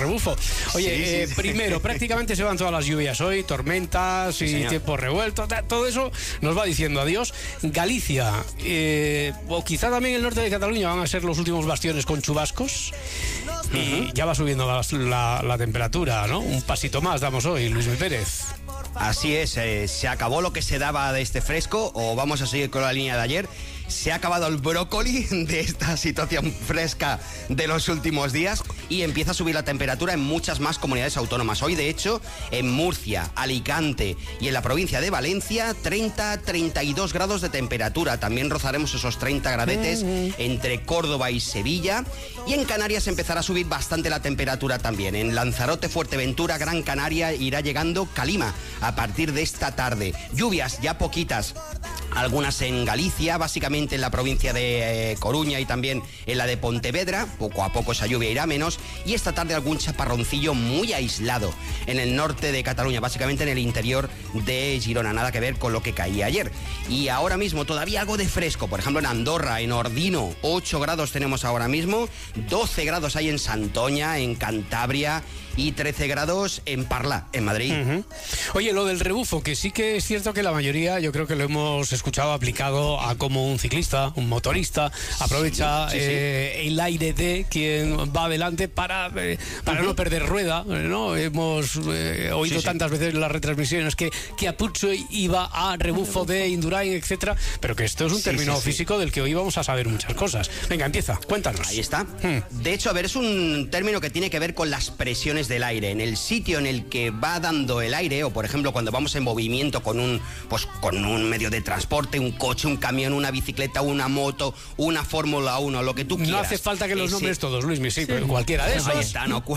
Oye, primero, prácticamente se van todas las lluvias hoy, tormentas y tiempo revuelto, todo eso nos va diciendo adiós. Galicia, o quizá también el norte de Cataluña van a ser los últimos bastiones con chubascos. Y ya va subiendo la temperatura, ¿no? Un pasito más damos hoy, Luis Mi Pérez. Así es, se acabó lo que se daba de este fresco, o vamos a seguir con la línea de ayer. Se ha acabado el brócoli de esta situación fresca de los últimos días y empieza a subir la temperatura en muchas más comunidades autónomas. Hoy, de hecho, en Murcia, Alicante y en la provincia de Valencia, 30-32 grados de temperatura. También rozaremos esos 30 gradetes entre Córdoba y Sevilla. Y en Canarias empezará a subir bastante la temperatura también. En Lanzarote, Fuerteventura, Gran Canaria irá llegando Calima a partir de esta tarde. Lluvias ya poquitas. Algunas en Galicia, básicamente en la provincia de Coruña y también en la de Pontevedra. Poco a poco esa lluvia irá menos. Y esta tarde algún chaparroncillo muy aislado en el norte de Cataluña, básicamente en el interior de Girona. Nada que ver con lo que caía ayer. Y ahora mismo todavía algo de fresco. Por ejemplo, en Andorra, en Ordino, 8 grados tenemos ahora mismo. 12 grados hay en Santoña, en Cantabria. Y 13 grados en Parla, en Madrid. Oye, lo del rebufo, que sí que es cierto que la mayoría, yo creo que lo hemos escuchado aplicado a como un ciclista, un motorista, aprovecha el aire de quien va adelante para no perder rueda, ¿no? Hemos oído tantas veces en las retransmisiones que Apuzzo iba a rebufo de Indurain, etcétera, pero que esto es un término físico del que hoy vamos a saber muchas cosas. Venga, empieza, cuéntanos. Ahí está. De hecho, a ver, es un término que tiene que ver con las presiones direcciones del aire. En el sitio en el que va dando el aire, o por ejemplo cuando vamos en movimiento con un medio de transporte, un coche, un camión, una bicicleta, una moto, una Fórmula 1, lo que tú quieras. No hace falta que los nombres todos, Luismi, sí, pero cualquiera de esos. Ahí está, ¿no?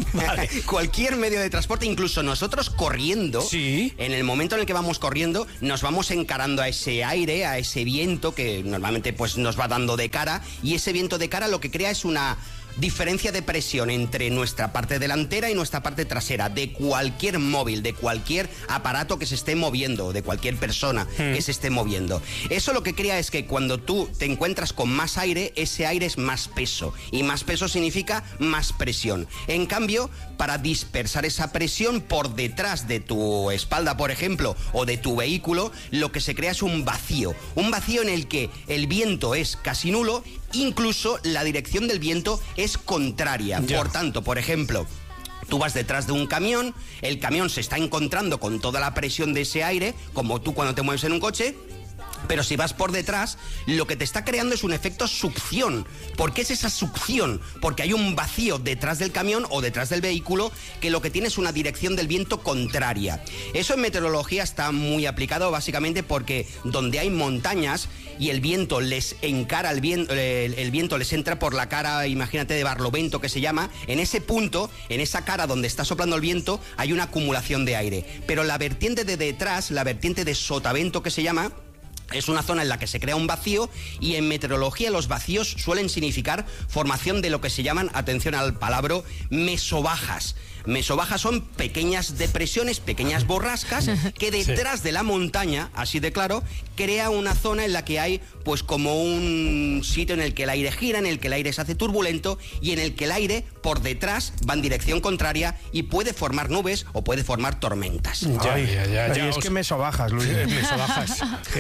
Cualquier medio de transporte, incluso nosotros corriendo, en el momento en el que vamos corriendo, nos vamos encarando a ese aire, a ese viento que normalmente pues nos va dando de cara, y ese viento de cara lo que crea es una diferencia de presión entre nuestra parte delantera y nuestra parte trasera de cualquier móvil, de cualquier aparato que se esté moviendo, de cualquier persona que se esté moviendo. Eso lo que crea es que cuando tú te encuentras con más aire, ese aire es más peso, y más peso significa más presión. En cambio, para dispersar esa presión por detrás de tu espalda, por ejemplo, o de tu vehículo, lo que se crea es un vacío en el que el viento es casi nulo, incluso la dirección del viento es contraria. Por tanto, por ejemplo, tú vas detrás de un camión, el camión se está encontrando con toda la presión de ese aire, como tú cuando te mueves en un coche, pero si vas por detrás, lo que te está creando es un efecto succión. ¿Por qué es esa succión? Porque hay un vacío detrás del camión o detrás del vehículo que lo que tiene es una dirección del viento contraria. Eso en meteorología está muy aplicado básicamente porque donde hay montañas y el viento les encara, el viento les entra por la cara, imagínate, de barlovento que se llama, en ese punto, en esa cara donde está soplando el viento, hay una acumulación de aire. Pero la vertiente de detrás, la vertiente de sotavento que se llama, es una zona en la que se crea un vacío, y en meteorología los vacíos suelen significar formación de lo que se llaman, atención al palabra, mesobajas. Mesobajas son pequeñas depresiones, pequeñas borrascas que detrás de la montaña, así de claro, crea una zona en la que hay pues como un sitio en el que el aire gira, en el que el aire se hace turbulento y en el que el aire por detrás va en dirección contraria y puede formar nubes o puede formar tormentas. Ya, es que mesobajas, Luis. Mesobajas.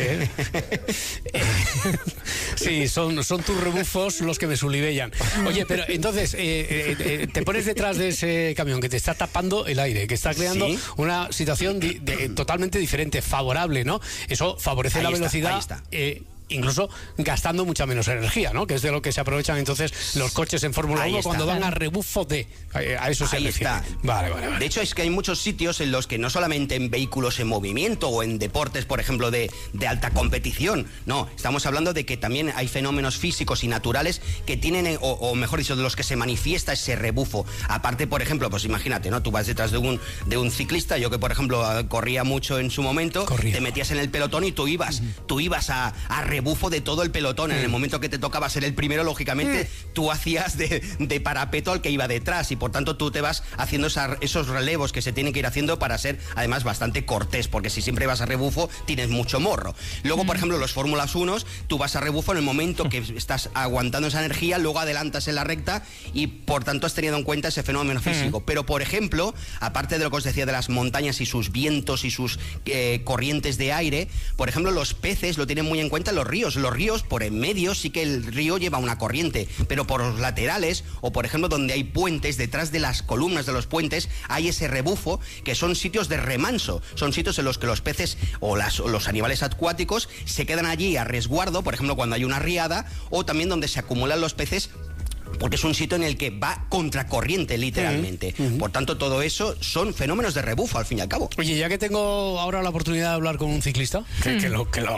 Sí, son tus rebufos los que me sulibellan. Oye, pero entonces te pones detrás de ese camión que te está tapando el aire, que está creando una situación totalmente diferente, favorable, ¿no? Eso favorece la velocidad. Incluso gastando mucha menos energía, ¿no? Que es de lo que se aprovechan entonces los coches en Fórmula 1 cuando van a rebufo de... A eso se refiere. Vale. De hecho, es que hay muchos sitios en los que no solamente en vehículos en movimiento o en deportes, por ejemplo, de alta competición, no, estamos hablando de que también hay fenómenos físicos y naturales que tienen, o mejor dicho, de los que se manifiesta ese rebufo. Aparte, por ejemplo, pues imagínate, ¿no? Tú vas detrás de un ciclista, yo que, por ejemplo, corría mucho en su momento, te metías en el pelotón y tú ibas a rebufo de todo el pelotón. En el momento que te tocaba ser el primero, lógicamente tú hacías de parapeto al que iba detrás, y por tanto tú te vas haciendo esos relevos que se tienen que ir haciendo para ser además bastante cortés, porque si siempre vas a rebufo tienes mucho morro. Luego, por ejemplo, los Fórmulas 1, tú vas a rebufo en el momento que estás aguantando esa energía, luego adelantas en la recta y por tanto has tenido en cuenta ese fenómeno físico. Pero, por ejemplo, aparte de lo que os decía de las montañas y sus vientos y sus corrientes de aire, por ejemplo, los peces lo tienen muy en cuenta los ríos. Los ríos, por en medio, sí que el río lleva una corriente, pero por los laterales, o por ejemplo donde hay puentes, detrás de las columnas de los puentes, hay ese rebufo, que son sitios de remanso. Son sitios en los que los peces o los animales acuáticos se quedan allí a resguardo, por ejemplo cuando hay una riada, o también donde se acumulan los peces, porque es un sitio en el que va contracorriente, literalmente. Por tanto, todo eso son fenómenos de rebufo, al fin y al cabo. Oye, ya que tengo ahora la oportunidad de hablar con un ciclista, que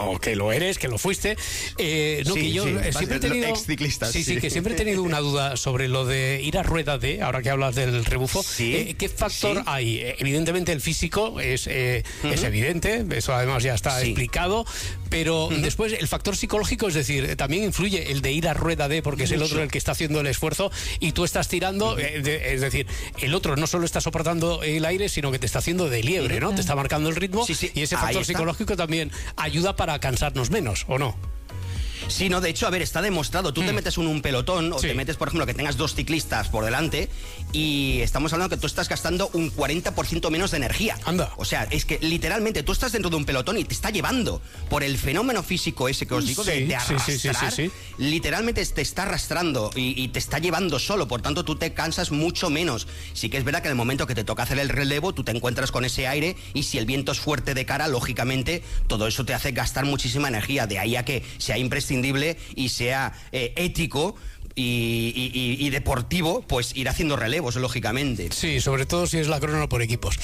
lo eres, que lo fuiste, que yo siempre he tenido... Ex-ciclista, que siempre he tenido una duda sobre lo de ir a rueda de, ahora que hablas del rebufo, ¿qué factor hay? Evidentemente el físico es evidente, eso además ya está explicado, pero después el factor psicológico, es decir, también influye el de ir a rueda de, porque es el otro el que está haciendo el esfuerzo y tú estás tirando, es decir, el otro no solo está soportando el aire, sino que te está haciendo de liebre, ¿no? Te está marcando el ritmo, y ese factor psicológico también ayuda para cansarnos menos, ¿o no? Sí, no, de hecho, a ver, está demostrado. Tú te metes en un pelotón o te metes, por ejemplo, que tengas dos ciclistas por delante y estamos hablando que tú estás gastando un 40% menos de energía. Anda. O sea, es que literalmente tú estás dentro de un pelotón y te está llevando por el fenómeno físico ese que os digo de arrastrar. Literalmente te está arrastrando y te está llevando solo. Por tanto, tú te cansas mucho menos. Sí que es verdad que en el momento que te toca hacer el relevo, tú te encuentras con ese aire y si el viento es fuerte de cara, lógicamente, todo eso te hace gastar muchísima energía. De ahí a que sea imprescindible y sea ético y deportivo, pues ir haciendo relevos, lógicamente. Sí, sobre todo si es la crono por equipos.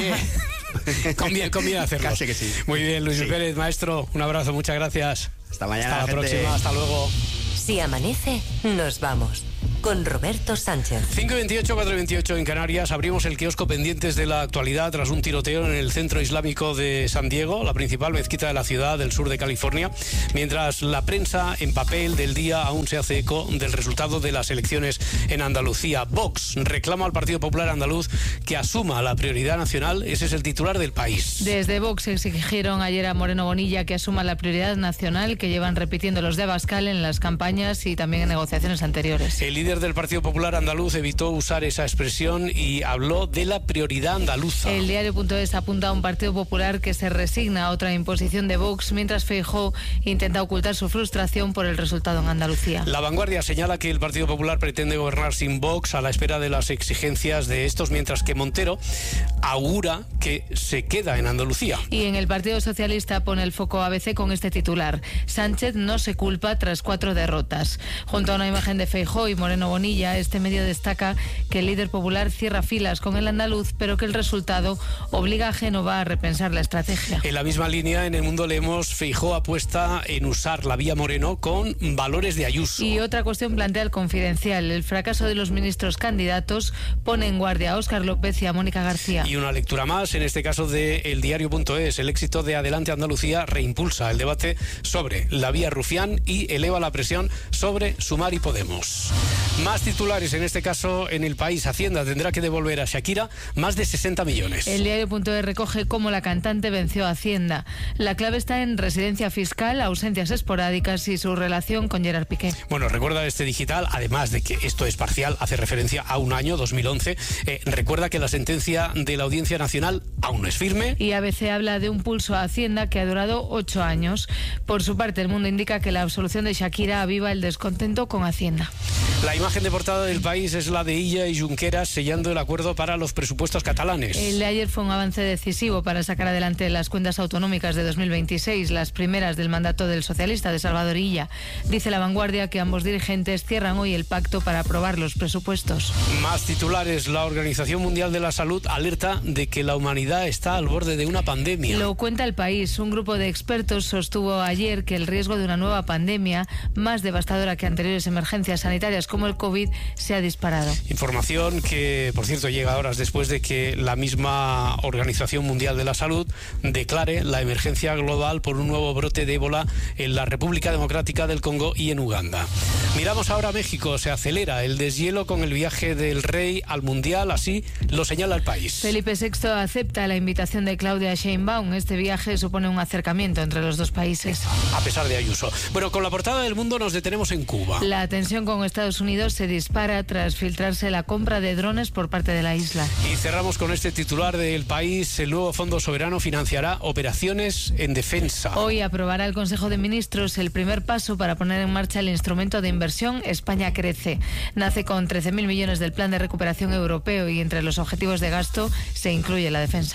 Conviene hacerlo. Casi que sí. Muy bien, Luis Pérez, maestro, un abrazo, muchas gracias. Hasta mañana, hasta la próxima, hasta luego. Si amanece, nos vamos. Con Roberto Sánchez. 5:28, 4:28 en Canarias. Abrimos el kiosco pendientes de la actualidad tras un tiroteo en el centro islámico de San Diego, la principal mezquita de la ciudad del sur de California, mientras la prensa en papel del día aún se hace eco del resultado de las elecciones en Andalucía. Vox reclama al Partido Popular andaluz que asuma la prioridad nacional. Ese es el titular del País. Desde Vox exigieron ayer a Moreno Bonilla que asuma la prioridad nacional que llevan repitiendo los de Abascal en las campañas y también en negociaciones anteriores. El líder del Partido Popular andaluz evitó usar esa expresión y habló de la prioridad andaluza. El diario.es apunta a un Partido Popular que se resigna a otra imposición de Vox, mientras Feijóo intenta ocultar su frustración por el resultado en Andalucía. La Vanguardia señala que el Partido Popular pretende gobernar sin Vox a la espera de las exigencias de estos, mientras que Montero augura que se queda en Andalucía. Y en el Partido Socialista pone el foco ABC con este titular: Sánchez no se culpa tras 4 derrotas. Junto a una imagen de Feijóo y Moreno Bonilla, este medio destaca que el líder popular cierra filas con el andaluz, pero que el resultado obliga a Génova a repensar la estrategia. En la misma línea, en El Mundo leemos: Feijóo apuesta en usar la vía Moreno con valores de Ayuso. Y otra cuestión plantea el Confidencial: el fracaso de los ministros candidatos pone en guardia a Óscar López y a Mónica García. Y una lectura más, en este caso de eldiario.es: el éxito de Adelante Andalucía reimpulsa el debate sobre la vía Rufián y eleva la presión sobre Sumar y Podemos. Más titulares, en este caso en El País. Hacienda tendrá que devolver a Shakira más de 60 millones. El diario.es recoge cómo la cantante venció a Hacienda. La clave está en residencia fiscal, ausencias esporádicas y su relación con Gerard Piqué. Bueno, recuerda este digital, además de que esto es parcial, hace referencia a un año, 2011. Recuerda que la sentencia de la Audiencia Nacional aún no es firme. Y ABC habla de un pulso a Hacienda que ha durado 8 años. Por su parte, El Mundo indica que la absolución de Shakira aviva el descontento con Hacienda. La imagen de portada del País es la de Illa y Junqueras sellando el acuerdo para los presupuestos catalanes. El de ayer fue un avance decisivo para sacar adelante las cuentas autonómicas de 2026, las primeras del mandato del socialista de Salvador Illa. Dice La Vanguardia que ambos dirigentes cierran hoy el pacto para aprobar los presupuestos. Más titulares. La Organización Mundial de la Salud alerta de que la humanidad está al borde de una pandemia. Lo cuenta El País. Un grupo de expertos sostuvo ayer que el riesgo de una nueva pandemia, más devastadora que anteriores emergencias sanitarias como el COVID, se ha disparado. Información que, por cierto, llega horas después de que la misma Organización Mundial de la Salud declare la emergencia global por un nuevo brote de ébola en la República Democrática del Congo y en Uganda. Miramos ahora a México. Se acelera el deshielo con el viaje del rey al Mundial, así lo señala El País. Felipe VI acepta la invitación de Claudia Sheinbaum. Este viaje supone un acercamiento entre los dos países. A pesar de Ayuso. Bueno, con la portada del Mundo nos detenemos en Cuba. La tensión con Estados Unidos se dispara tras filtrarse la compra de drones por parte de la isla. Y cerramos con este titular del País: el nuevo Fondo Soberano financiará operaciones en defensa. Hoy aprobará el Consejo de Ministros el primer paso para poner en marcha el instrumento de inversión España Crece. Nace con 13.000 millones del Plan de Recuperación Europeo y entre los objetivos de gasto se incluye la defensa.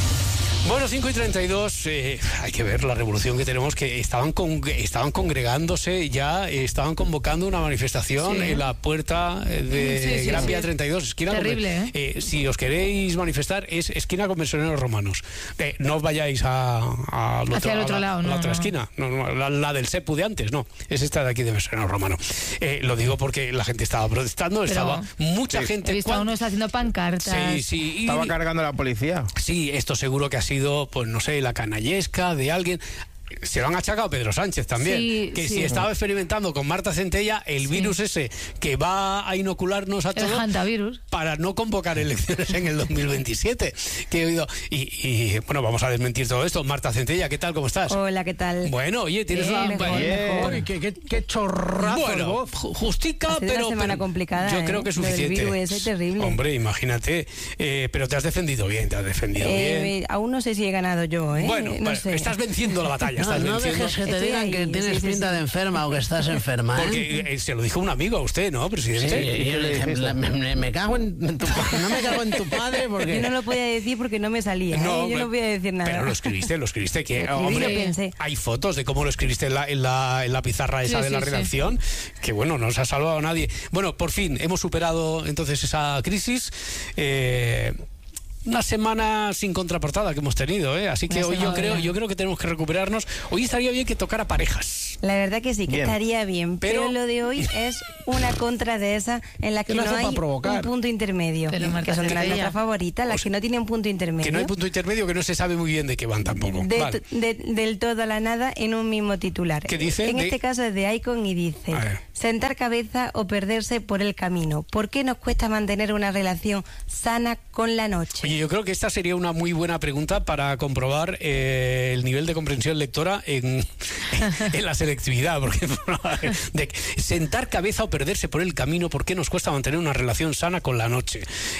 Bueno, 5:32, hay que ver la revolución que tenemos, que estaban congregándose ya, estaban convocando una manifestación en la puerta de Gran Vía 32, esquina. Terrible, si os queréis manifestar, es esquina con Mercenarios Romanos. No os vayáis a la otra esquina, la del SEPU de antes, no, es esta de aquí de Mercenarios Romanos. Lo digo porque la gente estaba protestando, pero estaba mucha gente. He visto a uno está haciendo pancartas. Sí. Estaba cargando a la policía. Sí, esto seguro que ha sido, pues no sé, la canallesca de alguien. Se lo han achacado a Pedro Sánchez también, si estaba experimentando con Marta Centella el virus ese que va a inocularnos a todos, el hantavirus, para no convocar elecciones en el 2027, que he oído. Y bueno, vamos a desmentir todo esto. Marta Centella, ¿qué tal? ¿Cómo estás? Hola, ¿qué tal? Bueno, oye, tienes mejor. Qué chorrazo. Bueno, justica, pero una semana complicada, yo creo que es suficiente. El virus es terrible. Hombre, imagínate, pero te has defendido bien, bien. Aún no sé si he ganado yo, Bueno, no sé. Estás venciendo la batalla. estás No diciendo. dejes que te digan que tienes pinta de enferma o que estás enferma. Porque se lo dijo un amigo a usted, ¿no, presidente? Sí, yo le dije, me cago en tu padre. No me cago en tu padre porque... Yo no lo podía decir porque no me salía. Yo no podía decir nada. Pero lo escribiste que, Lo hombre, pensé. hay fotos de cómo lo escribiste en la pizarra esa de la redacción, que bueno, no se ha salvado a nadie. Bueno, por fin, hemos superado entonces esa crisis. Una semana sin contraportada que hemos tenido, así que hoy yo creo que tenemos que recuperarnos. Hoy estaría bien que tocara parejas. La verdad que sí, que Bien. estaría bien, pero lo de hoy es una contra de esa en la que no hay un punto intermedio, Pero Marta, que son las ella. nuestras favoritas, las que no tienen punto intermedio. Que no hay punto intermedio, que no se sabe muy bien de qué van tampoco. Vale. Del todo a la nada en un mismo titular. ¿Qué dice? En este caso es de Icon y dice: sentar cabeza o perderse por el camino. ¿Por qué nos cuesta mantener una relación sana con la noche? Oye, yo creo que esta sería una muy buena pregunta para comprobar el nivel de comprensión lectora en la selectividad, porque de sentar cabeza o perderse por el camino, ¿por qué nos cuesta mantener una relación sana con la noche?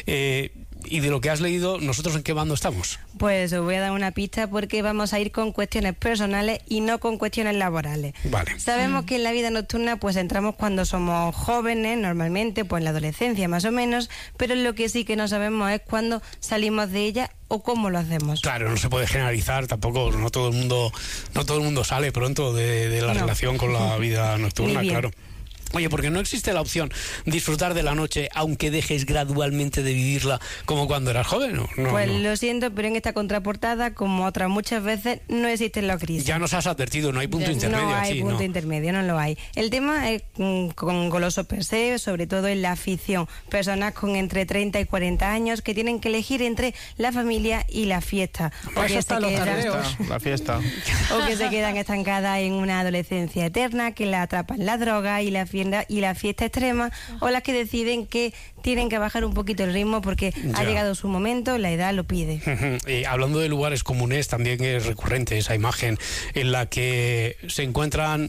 Y de lo que has leído, ¿nosotros en qué bando estamos? Pues os voy a dar una pista porque vamos a ir con cuestiones personales y no con cuestiones laborales. Vale. Sabemos que en la vida nocturna pues entramos cuando somos jóvenes, normalmente pues en la adolescencia más o menos, pero lo que sí que no sabemos es cuándo salimos de ella o cómo lo hacemos. Claro, no se puede generalizar tampoco, no todo el mundo sale pronto de la relación con la vida nocturna, Ni bien. claro. Oye, porque no existe la opción disfrutar de la noche aunque dejes gradualmente de vivirla como cuando eras joven, ¿no? Pues No. lo siento, pero en esta contraportada, como otras muchas veces, no existen los grises. Ya nos has advertido, no hay punto intermedio No hay aquí, punto ¿no? intermedio, no lo hay. El tema es con goloso per se, sobre todo en la afición. Personas con entre 30 y 40 años que tienen que elegir entre la familia y la fiesta. La fiesta. O que se quedan estancadas en una adolescencia eterna, que la atrapan la droga y la fiesta extrema, o las que deciden que tienen que bajar un poquito el ritmo porque ha Ya. llegado su momento, la edad lo pide. Hablando de lugares comunes, también es recurrente esa imagen en la que se encuentran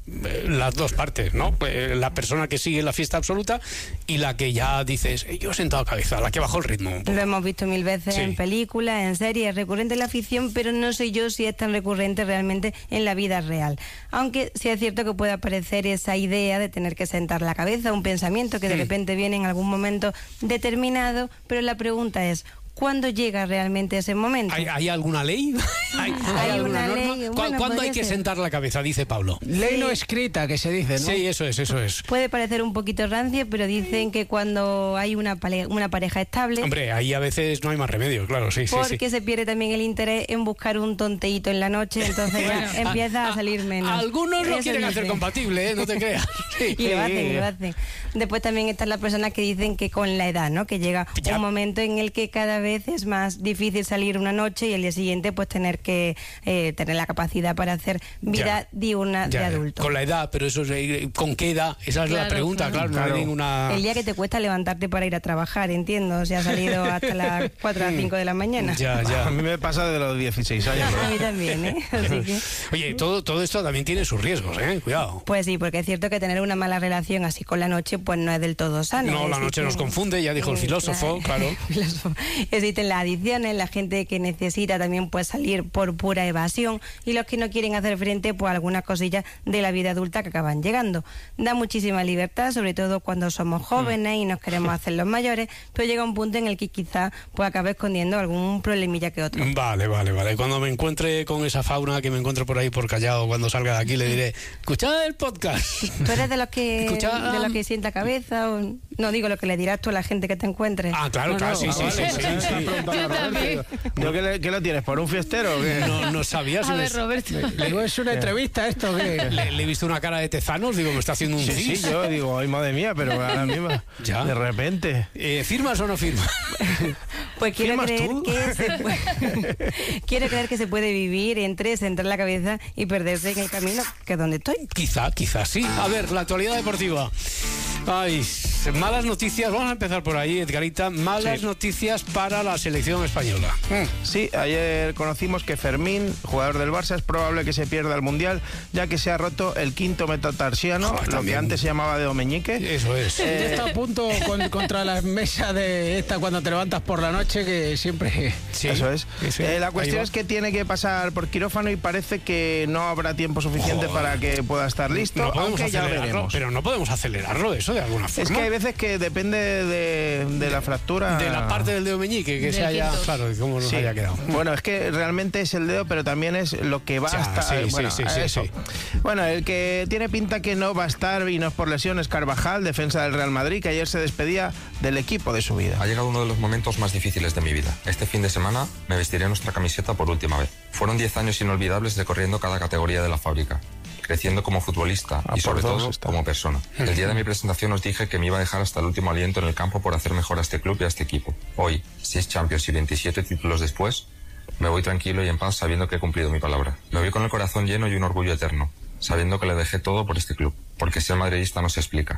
las dos partes, ¿no? La persona que sigue la fiesta absoluta y la que ya dices, yo he sentado cabeza, la que bajó el ritmo. Lo hemos visto mil veces Sí. en películas, en series, es recurrente en la ficción, pero no sé yo si es tan recurrente realmente en la vida real. Aunque sí es cierto que puede aparecer esa idea de tener que sentar la cabeza, un pensamiento que de repente viene en algún momento determinado, pero la pregunta es, ¿cuándo llega realmente ese momento? ¿Hay alguna ley? ¿Hay alguna una norma? ley, bueno, ¿Cuándo hay podría que ser. sentar la cabeza? Dice Pablo. Ley no escrita, que se dice, ¿no? Sí, eso es. Puede parecer un poquito rancio, pero dicen que cuando hay una pareja estable... Hombre, ahí a veces no hay más remedio, claro, sí. Porque se pierde también el interés en buscar un tonteíto en la noche, entonces ya empieza a salir menos. Algunos lo Eso quieren hacer dicen. compatible, no te creas. Y lo hacen. Después también están las personas que dicen que con la edad, ¿no? Que llega un momento en el que cada vez es más difícil salir una noche y el día siguiente pues tener que tener la capacidad para hacer vida diurna de adulto. Con la edad, pero eso es, ¿con qué edad? Esa es la pregunta, claro, no hay ninguna... El día que te cuesta levantarte para ir a trabajar, entiendo, o sea, has salido hasta las 4 a 5 de la mañana. Ya. A mí me pasa de los 16 años. A mí también, ¿eh? Así que... Oye, todo esto también tiene sus riesgos, cuidado. Pues sí, porque es cierto que tener una mala relación así con la noche pues no es del todo sano. No, la noche nos confunde, ya dijo el filósofo, claro. Existen las adicciones, la gente que necesita también pues salir por pura evasión y los que no quieren hacer frente pues a algunas cosillas de la vida adulta que acaban llegando. Da muchísima libertad, sobre todo cuando somos jóvenes y nos queremos hacer los mayores, pero llega un punto en el que quizá pues acabe escondiendo algún problemilla que otro. Vale. Cuando me encuentre con esa fauna que me encuentro por ahí por Callao, cuando salga de aquí le diré, escuchad el podcast. ¿Tú eres de los que sienta cabeza o no digo lo que le dirás tú a la gente que te encuentres? Ah, claro, sí. Yo también. ¿Qué lo tienes? ¿Por un fiestero o qué? No sabía si A ver, Roberto. Digo, ¿es una entrevista esto? ¿Qué? Le he visto una cara de tezanos, digo, me está haciendo un Sí, yo digo, ay madre mía, pero ahora mismo, de repente. ¿Firmas o no firmas? Pues quiero ¿Firmas creer, tú? quiero creer que se puede vivir entre centrar la cabeza y perderse en el camino, que es donde estoy. Quizá sí. A ver, la actualidad deportiva. Ay, malas noticias, vamos a empezar por ahí, Edgarita, malas noticias para la selección española. Sí, ayer conocimos que Fermín, jugador del Barça, es probable que se pierda el Mundial, ya que se ha roto el quinto metatarsiano, lo que antes se llamaba dedo meñique. Eso es. Ya está a punto contra la mesa de esta cuando te levantas por la noche, que siempre... Sí, eso es. La cuestión es que tiene que pasar por quirófano y parece que no habrá tiempo suficiente para que pueda estar listo, no aunque ya veremos. Pero no podemos acelerarlo eso de alguna forma. Es que hay veces que depende de la fractura. De la parte del dedo meñique, que se haya... Claro, de cómo nos haya quedado. Bueno, es que realmente es el dedo, pero también es lo que va a estar. Bueno, el que tiene pinta que no va a estar, y no es por lesión, es Carvajal, defensa del Real Madrid, que ayer se despedía del equipo de su vida. Ha llegado uno de los momentos más difíciles de mi vida. Este fin de semana me vestiré nuestra camiseta por última vez. Fueron 10 años inolvidables recorriendo cada categoría de la fábrica, creciendo como futbolista y sobre todo como persona. El día de mi presentación os dije que me iba a dejar hasta el último aliento en el campo por hacer mejor a este club y a este equipo. Hoy, 6 Champions y 27 títulos después, me voy tranquilo y en paz sabiendo que he cumplido mi palabra. Me voy con el corazón lleno y un orgullo eterno, sabiendo que le dejé todo por este club, porque ser madridista no se explica.